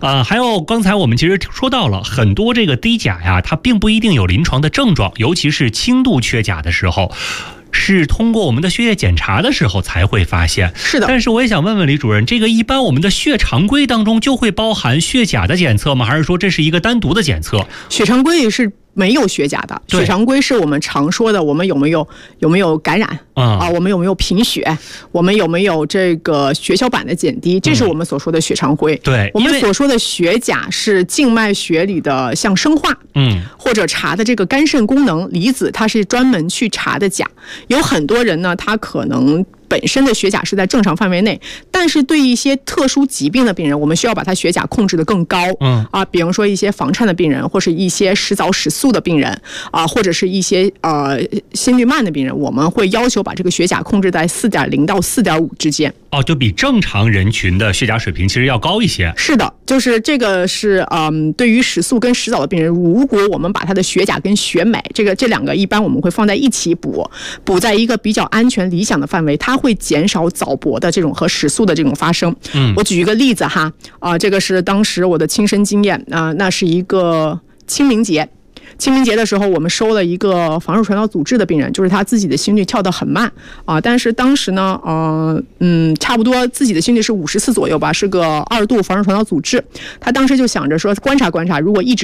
还有刚才我们其实说到了很多这个低钾呀，它并不一定有临床的症状，尤其是轻度缺钾的时候。是通过我们的血液检查的时候才会发现。 是的。 但是我也想问问李主任，这个一般我们的血常规当中就会包含血钾的检测吗？还是说这是一个单独的检测？ 血常规是没有血钾的，血常规是我们常说的我们有没有感染我们有没有贫血，我们有没有这个血小板的减低，这是我们所说的血常规。 对， 我们所说的血钾是静脉血里的像生化或者查的这个肝肾功能离子，它是专门去查的钾。有很多人呢，他可能本身的血钾是在正常范围内，但是对一些特殊疾病的病人，我们需要把他血钾控制得更高。比如说一些房颤的病人，或是一些食早食素的病人或者是一些心率慢的病人，我们会要求把这个血钾控制在4.0到4.5之间。就比正常人群的血钾水平其实要高一些。是的，就是这个是对于食素跟食早的病人，如果我们把他的血钾跟血镁这两个一般我们会放在一起补在一个比较安全理想的范围，它会减少早搏的这种和食素的这种发生。我举一个例子哈，这个是当时我的亲身经验那是一个清明节的时候，我们收了一个房室传导阻滞的病人，就是他自己的心率跳得很慢但是当时呢差不多自己的心率是50次左右吧，是个2度房室传导阻滞。他当时就想着说观察观察，如果一直